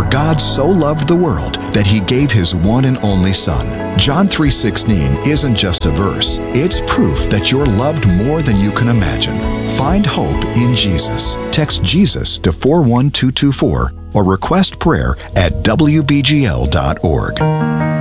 God so loved the world that He gave His one and only Son. John 3:16 isn't just a verse. It's proof that you're loved more than you can imagine. Find hope in Jesus. Text Jesus to 41224 or request prayer at wbgl.org.